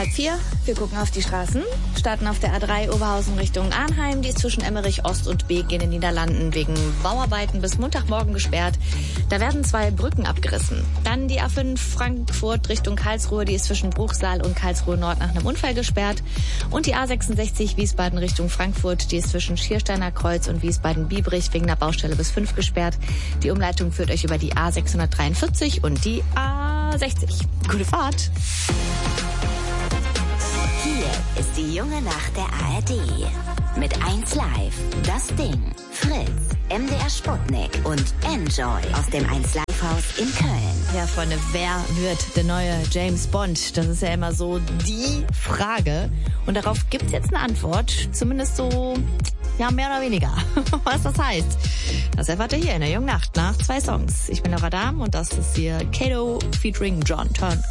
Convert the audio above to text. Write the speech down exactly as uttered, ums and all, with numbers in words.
Halb vier, wir gucken auf die Straßen, starten auf der A drei Oberhausen Richtung Arnheim. Die ist zwischen Emmerich Ost und Beek in den Niederlanden wegen Bauarbeiten bis Montagmorgen gesperrt. Da werden zwei Brücken abgerissen. Dann die A fünf Frankfurt Richtung Karlsruhe, die ist zwischen Bruchsal und Karlsruhe Nord nach einem Unfall gesperrt. Und die A sechsundsechzig Wiesbaden Richtung Frankfurt, die ist zwischen Schiersteiner Kreuz und Wiesbaden-Biebrich wegen einer Baustelle bis fünf gesperrt. Die Umleitung führt euch über die A sechshundertdreiundvierzig und die A sechzig. Gute Fahrt! Hier ist die junge Nacht der A R D. Mit eins Live, Das Ding, Fritz, M D R Sputnik und Enjoy aus dem eins Live-Haus in Köln. Ja, Freunde, wer wird der neue James Bond? Das ist ja immer so die Frage. Und darauf gibt's jetzt eine Antwort. Zumindest so, ja, mehr oder weniger. Was das heißt, das erfahrt ihr hier in der jungen Nacht nach zwei Songs. Ich bin Laura Dahm und das ist hier Kato featuring John Turner.